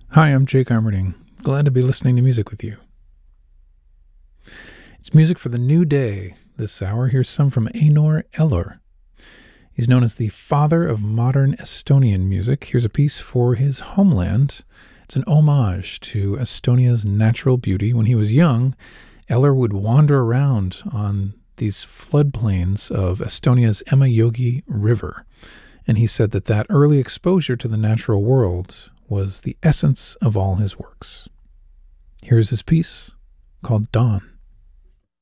Hi, I'm Jake Armerding. Glad to be listening to music with you. It's music for the new day. This hour, here's some from Einar Eller. He's known as the father of modern Estonian music. Here's a piece for his homeland. It's an homage to Estonia's natural beauty. When he was young, Eller would wander around on these floodplains of Estonia's Emajõgi River. And he said that early exposure to the natural world was the essence of all his works. Here's his piece called Dawn.